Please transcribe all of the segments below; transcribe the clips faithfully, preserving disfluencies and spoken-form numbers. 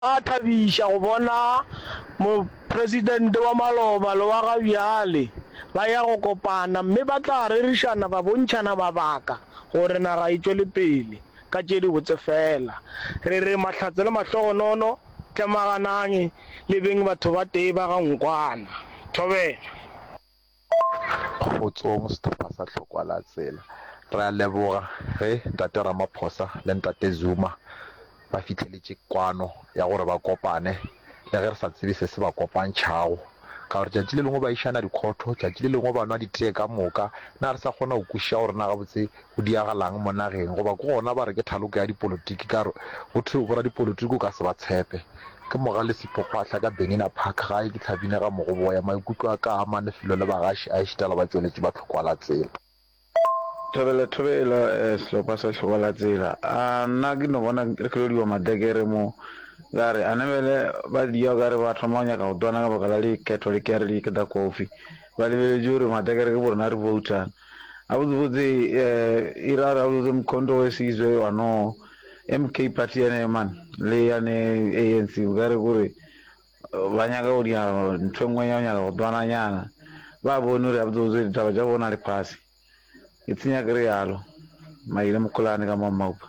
a thabisha go bona mo president wa Maloba le wa Gabiale ba ya go kopana mme ba tla rerišana ba bontšhana mabaka gore naga e tswele pele ka tše di botse fela re re mahlatse le mahlogonono tlemaganang le beng batho ba tee ba ga nkwana thobela go tsong setlhopha sa tlhokwa la tsela re a leboga ge ntate Ramaphosa le ntate Zuma ba fitlheletše kwano ya gore ba kopane le ge re sa tsebe se se ba kopantšhago ka gore tšatši le lengwe ba išana dikhotho tšatši le lengwe ba nwa ditee ka moka na re sa kgona go kwešiša gore na gabotse go diagalang mo nageng goba ke gona ba re ke thaloko ya dipolotiki ka re go thwe bora dipolotiki o ka se ba tshepe ke moga le sepopatla ka Benina Park gae ke tlhabine ga mo go boya maikutlo a ka ama lefelo le bagaši a ešitela ba tsweletše ba tlhokwa la tsela thobela thobela sehlopha sa tlhokwa la tsela a nna ke no bona re tlodiwa madekere mo ga re anebele ba dia ga re ba thoma nya ka dona ka bakala le ketho le kere le ke da kofi ba le le jure madekere ke bona re vouta a botse botse e ra ra botse mkondo we sizwe wano M K party ene man le yane A N C ga re gore ba nya ga o dia ntwengwe nya nya go dona nyana ba bona re a botse ditaba ja bona le pasi itsenya ke re yalo maile mokolane ka mamaupa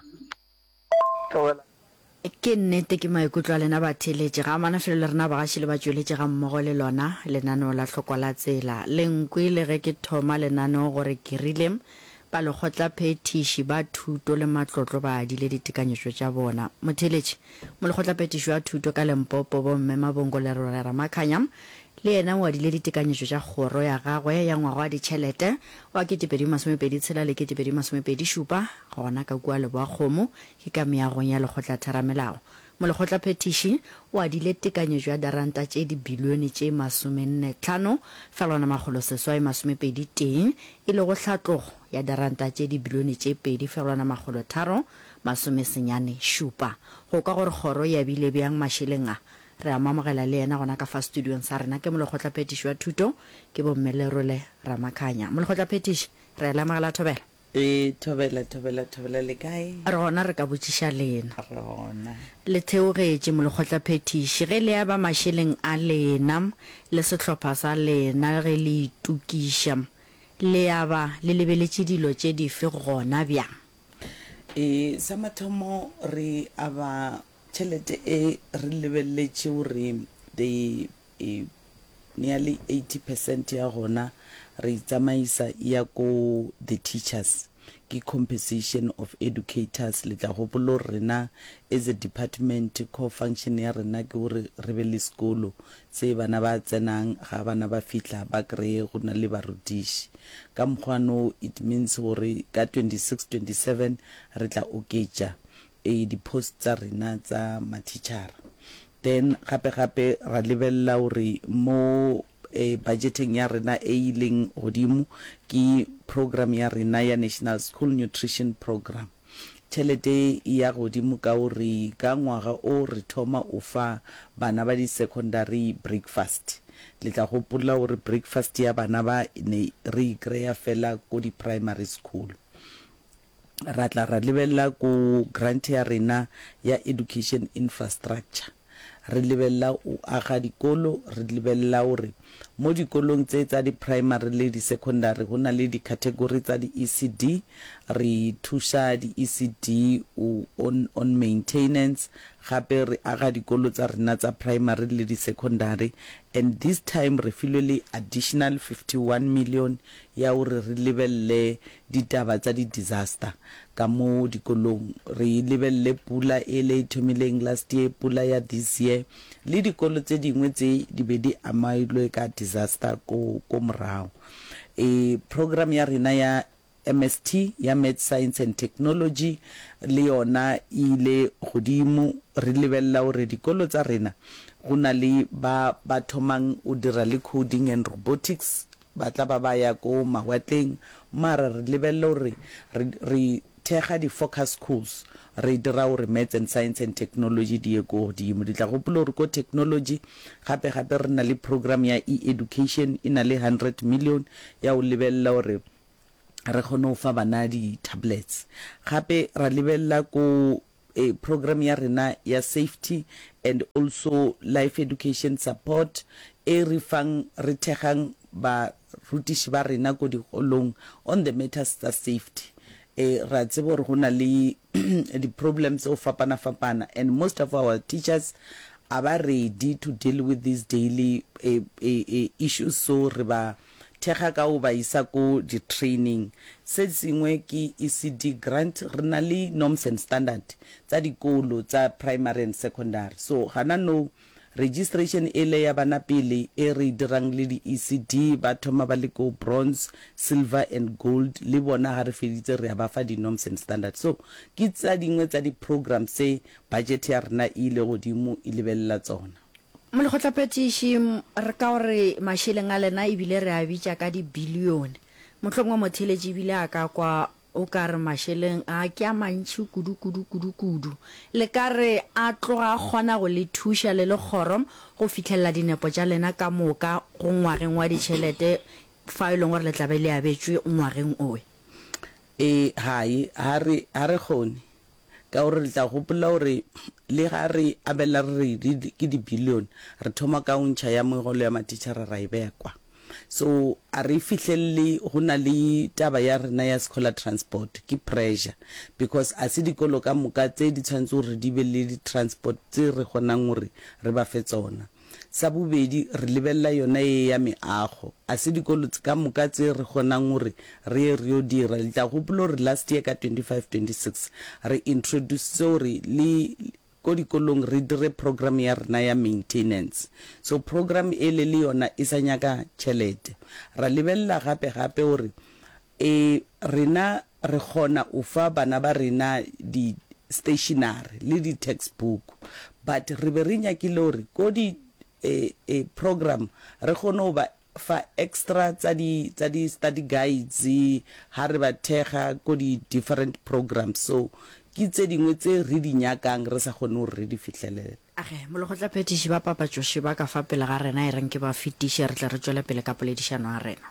thobela ke nnete ke maikutlo a lena ba theletše ga manafelo le rena bagaši le ba tšweletše ga mmogo le lona lenaneo la tlhokwa la tsela le nkwe le ge ke thoma lenaneo gore ke rile ba lekgotla phetiši ba thuto le matlotlo ba adile ditekanyetšo tša bona motheletše mo lekgotla phetiši wa thuto ka Lempopo bomme Mabongo le Rorera Makhanya le yena o adile ditekanyetšo tša kgoro ya gagwe ya ngwaga wa ditšhelete wa ketepedi masomepedi tshela le ketepedi masomepedi šupa gona ka kua Leboa Kgomo ke ka meagong ya lekgotla theramelao mo lekgotla phetiši o adile tekanyetšo ya daranta tše dibilione tše masomenne tlhano felwana magolo seswai masomepedi teng e le go hlatlogo ya daranta tše dibilione tše pedi felwana magolo tharo masomesenyane šupa go ka gore kgoro ya bile bjang mašeleng a re a mamogela le yena gona ka fa studiong sa rena ke molekgotla phetiši wa thuto ke bommelerole Ramakhanya molekgotla phetiši re a lamagela thobela e thobela thobela thobela le kae re gona re ka botšiša lena re gona le theogetše molekgotla phetiši ge le ya ba mašeleng a lena le sehlopha sa lena ge le itukiša le ya ba le lebeletše dilo tše dife gona bjang e sa mathomo re aba tšhelete e re lebelletše gore the e nearly eighty percent ya gona re tsamaisa ya ko the teachers ke compensation of educators le tla gopolo rena as a department co function ya rena ke gore re be le sekolo tse bana ba tsenang ga bana ba fitla ba kreye go na le barutiši ka mokgwano it means gore ka twenty-six twenty-seven re tla oketša e di post tsa rena tsa matitšhara then gape gape ra lebella gore mo e budgeting ya rena e ileng godimo ke program ya rena ya National School Nutrition Program tšhelete ya godimo ka gore ka ngwaga o re thoma o fa bana ba di secondary breakfast le tla gopola gore breakfast ya bana ba ne re ikreya fela ko di primary school ra tla ra lebella ko grant ya rena ya education infrastructure re lebella o aga dikolo re lebella gore mo dikolong tse tsa di primary le di secondary go na le di category tsa di E C D re thuša di E C D on on maintenance gape re aga dikolo tsa rena tsa primary le di secondary and this time re filele additional fifty-one million ya gore re lebelle ditaba tsa di disaster ka mo dikolong re lebelle pula e le thomileng last year pula ya this year le dikolo tse dingwe tse di be di amailwe ka disaster ko ko morao e program ya rena ya M S T ya Math Science and Technology le yona ile godimo re lebella gore dikolo tsa rena go na le ba ba thomang o dira le coding and robotics ba tla ba ba ya ko mawatleng mara re lebella gore re thega di focus schools re dira gore Math and Science and Technology di ye ko godimo di tla gopola gore ko technology gape gape re na le program ya e-education ina le one hundred million ya o lebella gore re kgone go fa bana di tablets gape ra lebella ko a program ya rena ya safety and also life education support e re fang re thegang ba rutishi ba rena go dikolong on the matters of safety. E ra tsebo re gona le the problems of fapana fapana, and most of our teachers are ready to deal with these daily uh, uh, uh, issues, so re ba thega ka o ba isa ko di training. Se sengwe ke E C D grant, re na le norms and standard tsa dikolo tsa primary and secondary, so hana no registration ele ya bana pele e re dirang le di E C D ba thoma ba le ko bronze, silver and gold, le bona ha re feditse re ba fa di norms and standards. So ke tsa dingwe tsa di programs se budget ya rena ile godimo e lebella tsona. mo le go tlapetishi re ka gore masheleng a lena e bile re a bitsa ka di billion motlhongwa motheletši bile a ka kwa o ka re masheleng a ke a mantši kudu kudu kudu kudu le ka re a tloga kgona go le thuša le le kgorom go fitlhelela dinepo tša lena ka moka go ngwageng wa ditšhelete fa e leng gore le tlabe le abetswe ngwageng oe. E hai ha re ha re kgone ka gore le tla gopola gore le ga re abela re ke di billion re thoma ka untšha ya mogolo ya matitšhara ra e bekwa, so a re fihlelle go na le taba ya rena ya scholar transport ke pressure, because a se dikolo ka moka tse di tshwanetse gore di be le di transport tse re kgonang gore re ba fe tsona. Sa bobedi re lebella yona e ya meago, a se dikolo ka moka tse re kgonang gore re re yo dira. Le tla gopola gore last year ka twenty-five twenty-six re introduce gore le ko dikolong re dire program ya rena ya maintenance, so program ele le yona e sa nyaka tšhelete. Ra lebella gape gape gore e rena re kgona o fa bana ba rena di stationary le di textbook, but re be re nyakile gore ko di a, a program re kgone go ba fa extra tsa di tsa di study guides ha re ba thega ko di different programs, so ke tse dingwe tse re di nyakang re sa kgone gore re di fitlhelele. age mo le go tlapetiši ba papatšoši ba ka fa pele ga rena e reng ke ba fetiše re tla re tswela pele ka poledišano a rena.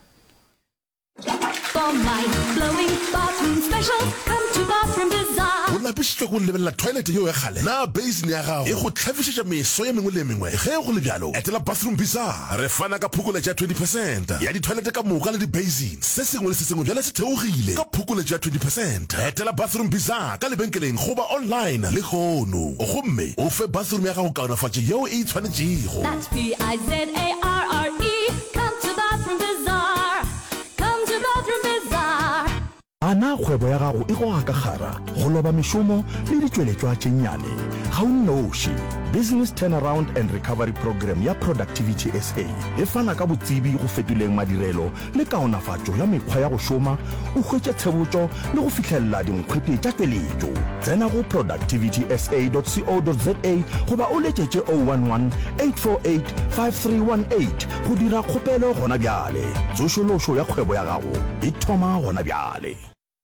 For mind-blowing bathroom special, come to Bathroom Bazaar. O lapišitšwe go lebelela toilet yeo ya kgale na basin ya gago e go tlhafišetša meso ye mengwe le mengwe. Ge go le bjalo etela Bathroom Bazaar, re fana ka phukoletšo ya twenty percent ya ditoilete ka moka le di-basin. Se sengwe le se sengwe bjale se theogile ka phukoletšo ya twenty percent. Etela Bathroom Bazaar ka lebenkeleng goba online le kgono, gomme o fe bathroom ya gago kaonafatše yeo e tshwanetšego. That's B I Z A R R E. Come to Bathroom Bazaar. Come to Bathroom Bazaar. Ana kgwebo ya gago e goga ka gara go loba mešomo le ditšweletšwa tše nnyane ga o nnoši. Business Turnaround and Recovery Program ya Productivity S A e fana ka botsebi go fetoleng madirelo le kaonafatšo ya mekgwa ya go šoma o hwetše tshebotšo le go fitlhelela dinkgwete tša tšweletšo. Tsena go productivity s a dot co dot za goba o letšetše zero one one eight four eight five three one eight go dira kgopelo gona bjale. Tsošološo ya kgwebo ya gago e thoma gona bjale.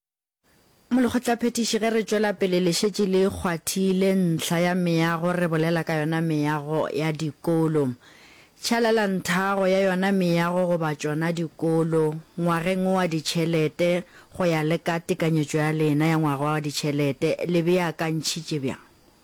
mo le go tlapetiši ge re tswela pele le šetše le kgwathile ntlha ya meago re bolela ka yona meago ya dikolo. tšhalela nthago ya yona meago go ba tšona dikolo ngwageng wa ditšhelete go ya le ka tekanyetšo ya lena ya ngwaga wa ditšhelete le beakantšhitše bjang.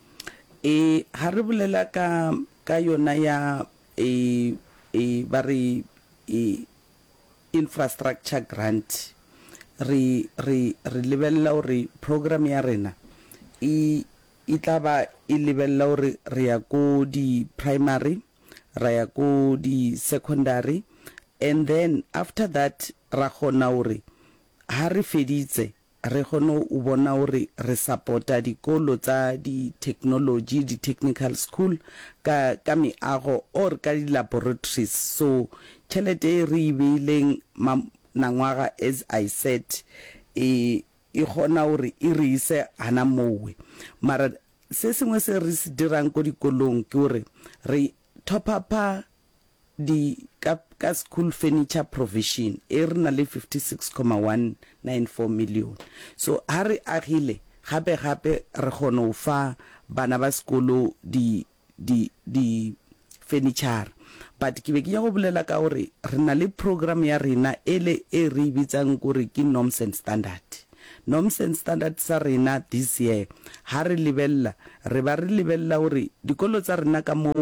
E ha re bolela ka ka yona ya e e ba re e infrastructure grant, re re re lebella gore program ya rena e e tla ba e lebella gore re ya ko di primary, ra ya ko di secondary, and then after that ra kgona gore ha re feditse re kgone o bona gore re supporta dikolo tsa di technology, di technical school ka ka meago or ka di laboratories. So tšhelete e re e beileng nangwaga, as I said, e e kgona gore e re ise hana mowe. Mara se sengwe se re se dirang ko dikolong ke gore re top upa di ka, ka school furniture provision e re na le fifty-six point one nine four million. So ha re agile gape gape re kgona go fa bana ba sekolo di di di furniture, but ke be ke ya go bolela ka gore re na le program ya rena ele e re bitsang gore ke norms and standard. norms and standards tsa rena this year ha re lebella re ba re lebella hore dikolo tsa rena ka mo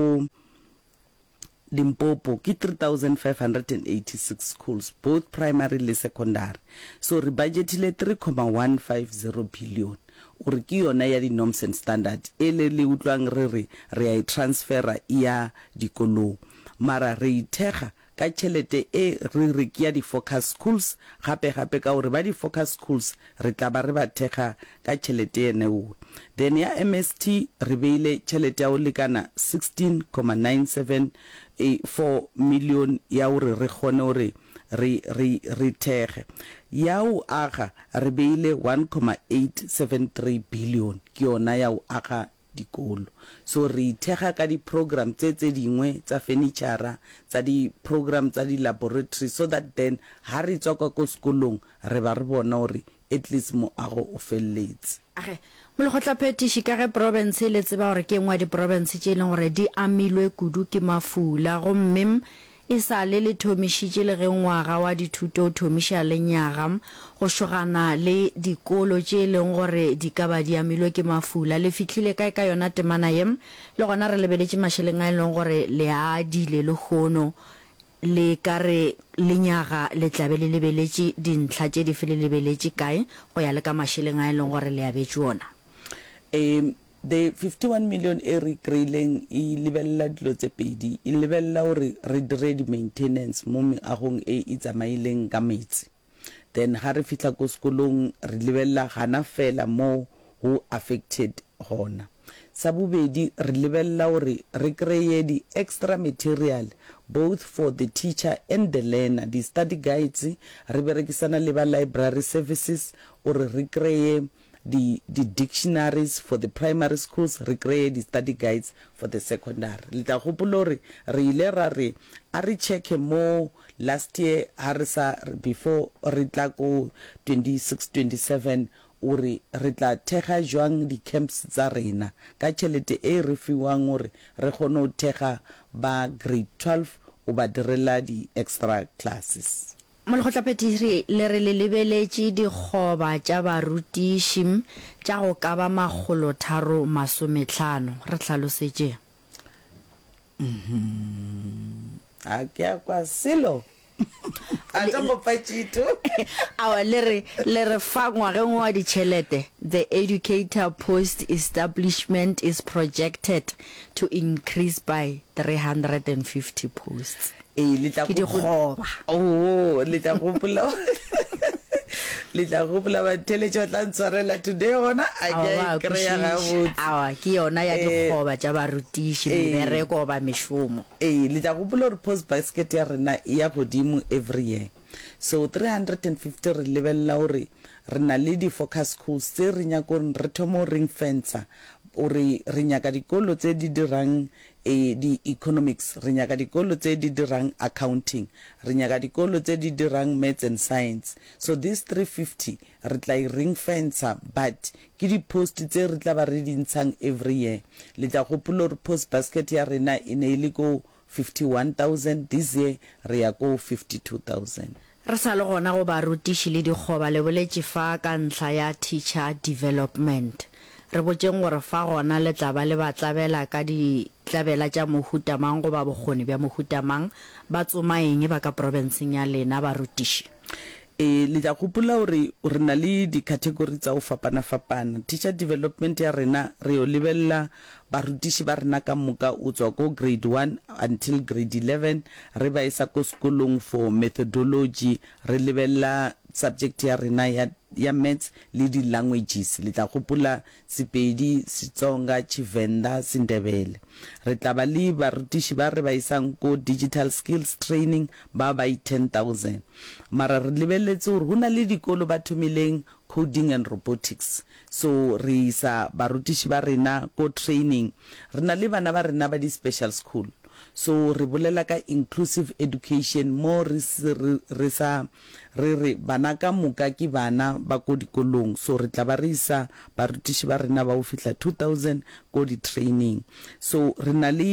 Limpopo ki three thousand five hundred eighty-six schools, both primary and secondary. So re budgetile three point one five zero billion. Ore ki yona ya di norms and standards ele le utlwang re re re ai transfera ya dikolo. Mara re ithega ka tšhelete e re re kia di focus schools gape gape ka hore ba di focus schools re tla ba re ba thega ka tšhelete ene o. Then ya M S T re beile tšhelete ya o lekana sixteen point nine seven four million ya hore re kgone hore re re re thege. Ya o aga re beile one point eight seven three billion ke yona ya o aga dikolo. So re thega ka di program tse tse dingwe tsa furniture tsa di program tsa di laboratory, so that then ha re tswa ko sekolong re ba re bona hore at least mo ago o felletse. Age mo le gotla petition ka ge province le tseba gore ke ngwa di province tse leng gore di amilwe kudu ke mafula go mmem e sa le le thomishitse le ge ngwaga wa dithuto thomisha le nyaga go shogana le dikolo tse leng gore di ka ba di amilwe ke mafula. Le fitlhile kae ka yona temana yem le gona re lebeletse masheleng a leng gore le a dile le gono le kare le nyaga le tlabe le lebeletse dintlha tse di fele lebeletse kae go ya le ka masheleng a leng gore le a betsona. Um, the fifty-one million e re kreileng e lebella dilo tse pedi, e lebella hore re dire di maintenance mo meagong e itsamaileng ka metsi. Then ha re fitla ko sekolong re lebella gana fela mo who affected hona. Sa bobedi re lebella hore re kreye di extra material both for the teacher and the learner, di study guides re berekisana le ba library services ore re kreye the the dictionaries for the primary schools, re create the study guides for the secondary. Le ta gopola re re ile ra re a re check mo last year harisa before re tla ko twenty-six twenty-seven ore re tla thega jwang di camps tsa rena ka tšhelete e re fiwang ore re kgone ho thega ba grade twelve o ba direla di extra classes. Mo le gotla petiri le re le lebeletse di khoba tša barutiši tša go ka ba magolo tharo masometlhano re tlhalosetse. Mhm. A ke a kwa selo. A tša mo patšito. Awa le re le re fa ngwageng wa ditšhelete, the educator post establishment is projected to increase by three hundred fifty posts. Eh le tla go oh le tla go pula le tla go pula ba telejo tla ntshwarela today ona a ke kreya ga botse. Awa ke yona ya dikgoba tša barutiši mebereko ba mešomo. Eh le tla go pula re post basket ya rena ya godimo every year. So three hundred fifty re lebella hore re na le di focus schools tse re nya go re thomo ring fence ore re nya ka dikolo tse di dirang e di economics, re nya ka dikolo tse di dirang accounting, re nya ka dikolo tse di dirang maths and science. So this three fifty re tla ring fence but ke di post tse re tla ba re dintshang every year. Le tla gopola re post basket ya rena ine ile go fifty-one thousand, this year re ya go fifty-two thousand. Re sa le gona go barutiši le dikgoba le boletse fa ka ntlha ya teacher development. Re botseng gore fa gona le tla ba le ba tlabela ka di tlabela tša mohutamang go ba bokgoni bja mohutamang ba tsoma eng ba ka provinceng ya lena barutiši. E le tla gopola hore re na le di category tsa go fapana fapana. Teacher development ya rena re yo lebella barutiši ba rena ka moka o tswa ko grade one until grade eleven re ba isa ko sekolong for methodology, re lebella subject ya rena ya ya maths le di languages. Le tla gopola Sepedi, Setsonga, Tshivenda, Sindebele. Re tla ba le barutiši ba re ba isang ko digital skills training ba ba ten thousand. Mara re lebeletse gore hona le dikolo ba thomileng coding and robotics, so re isa barutiši ba rena ko training. Re na le bana ba rena ba di special school, so re bolela ka inclusive education mo re re sa re re bana ka moka ke bana ba ko dikolong, so re tla ba re isa barutiši ba rena ba o fitla two thousand ko di training. So re na le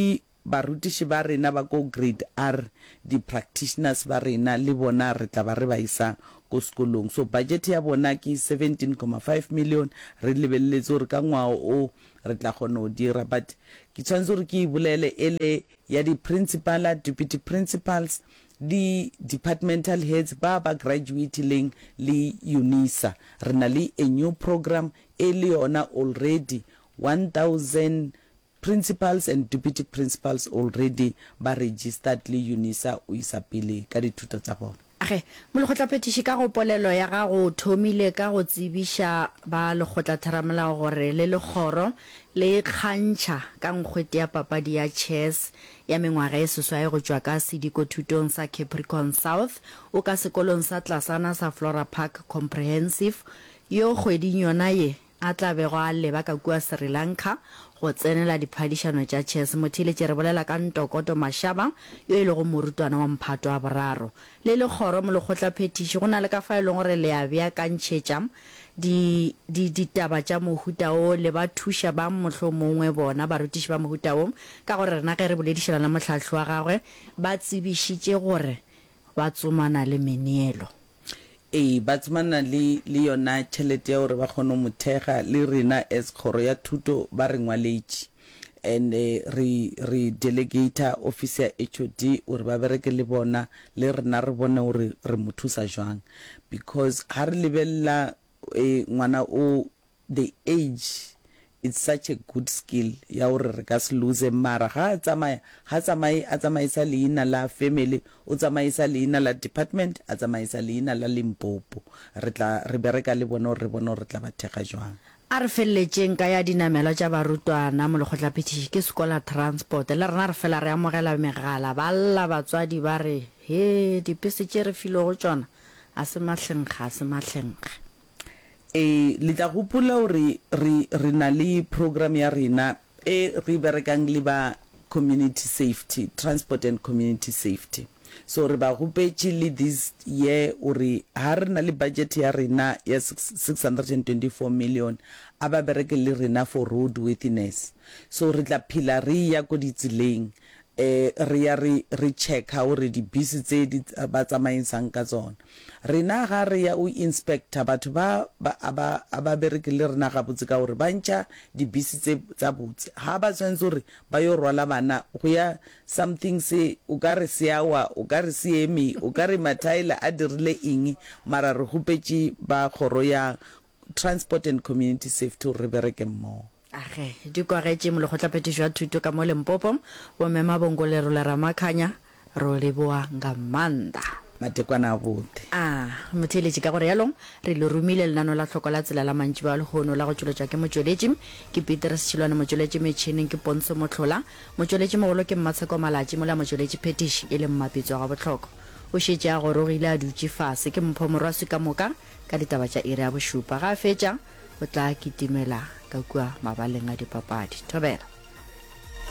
barutiši ba rena ba ko grade R di-practitioners ba rena le bona re tla ba re ba isa ko sekolong. So budget ya bona ke seventeen point five million, re lebeletse gore ka ngwao o re tla kgona go dira, but ke tshwanetse gore ke bolele ele ya di-principal, deputy principals, di departmental heads ba ba graduatileng le UNISA. Re na le a new program e le yona already one thousand principals and deputy principals already ba registered le UNISA o isa pele ka dithuto tsa bona. age mo lekgotla phetiši ka go polelo ya gago thomile ka go tsebiša ba lekgotla theramelao gore le lekgoro le kgantšha ka nkgwete ya papadi ya chess ya mengwaga e seswae go tšwa ka sediko thutong sa Capricorn South o ka sekolong sa Tlasana sa Flora Park Comprehensive yo kgweding yona ye a tla bego a leba ka kua Sri Lanka go tsenela diphadišano tša chess. Motheletše re bolela ka Ntokoto Mashaba yo e lego morutwana wa mphato wa boraro le lekgoro mo lekgotla phetiši go na le ka fa e leng gore le a beakantšhetša di di ditaba tša mohuta o le ba thuša ba mohlho mongwe bona barutiši ba mohuta o ka gore rena ge re boledišana mohlahlo wa gagwe ba tsebišitše gore ba tsomana le meneelo. e ba tsmana le le yona tšhelete ya gore ba kgone mo thega le rena as kgoro ya thuto ba re ngwaletše and uh, re re delegator office ya H O D gore ba bereke le bona le rena re bone gore re mo thusa jwang, because ha re lebella e ngwana o the age it's such a good skill ya gore re ka se lose, mara ga tsamaya ha tsamaye a tsamaisa leina la family o tsamaisa leina la department a tsamaisa leina la Limpopo, re tla re bereka le bona re bona re tla ba thega jwang. A re felletšeng ka ya dinamelo tša barutwana mo lekgotla phetiši ke Scholar Transport le rena re fela re amogela megala ba lla batswadi ba re he dipese tše re filo go tšona a se mahlenkga a se mahlenkga. e le tla gopola gore re re na le program ya rena e re berekang le ba community safety, transport and community safety. So re ba gopetše le this year ore ha re na le budget ya rena ya six hundred twenty-four million a ba bereke le rena for roadworthiness. So re tla phela re ya ko ditseleng eh re ya re re check how re di busy tse di ba tsamaisang ka tsona. Rena ga re ya o inspector batho ba ba ba ba bereke le rena ga botse ka gore ba ntša di busy tse tsa botse ha ba tsentse gore ba yo rwala bana go ya something se o ka re seawa o ka re seemi o ka re mathaila a dirile eng, mara re gopetše ba kgoro ya transport and community safety re bereke mmogo. age di kwagetše mo lekgotla phetišo ya thuto ka mo Limpopo bo mema bongolero le Ramakhanya ro leboa nga manda matekwana a bote ah motheletše ka gore yalong re le rumile lenano la tlhoko la tsela la mantši ba lehono la go tšweletša ke motšweletši ke Peter Setšhilwane motšweletši metšhineng ke Ponso Motlhola motšweletši mogolo ke Mmatsheko Malatši mola motšweletši phetiši e le mmapitso ga botlhoko o šetše a gore o ile a dutše fase ke mpho morwasi ka moka ka ditaba tša iri ya bošupa ga a fetša o tla kitimela ka kua mabaleng a dipapadi thobela.